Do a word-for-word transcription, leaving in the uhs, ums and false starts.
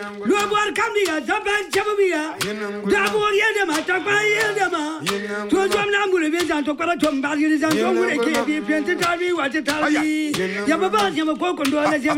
Luar Kambia, Japan Chabia, Dabu Yedama, Tapa Yedama, Tojam Nambu, to Paratom, Balis and Tom, P N T, what to tell you, Yababa, Yamako,